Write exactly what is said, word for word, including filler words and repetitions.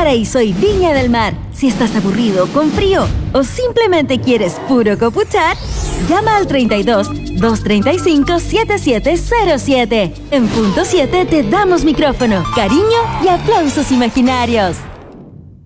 Paraíso y Viña del Mar. Si estás aburrido, con frío o simplemente quieres puro copuchar, llama al treinta y dos, doscientos treinta y cinco, setenta y siete cero siete. En punto siete te damos micrófono, cariño y aplausos imaginarios.